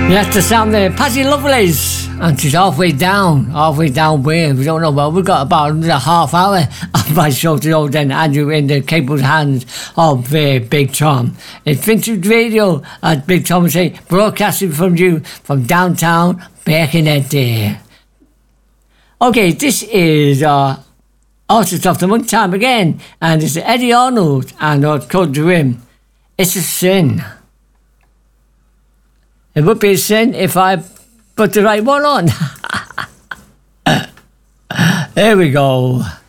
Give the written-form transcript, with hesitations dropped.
That's the sound there. Patty Lovelace. And she's halfway down where? We don't know. Well, we've got about another half hour of my show to go then, Andrew, in the capable hands of Big Tom. It's Vintage Radio, as Big Tom would say, broadcasting from you from downtown Birkenhead there. Okay, this is Artist of the Month time again, and it's Eddie Arnold, and it's called to him, It's a Sin. It would be a sin if I put the right one on. There we go.